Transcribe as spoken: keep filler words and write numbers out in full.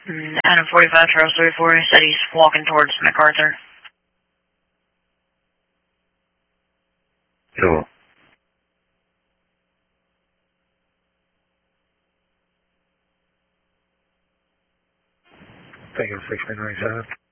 Mm, Adam forty-five, Charles three four, said he's walking towards MacArthur. Cool. Thank you, six nine nine seven.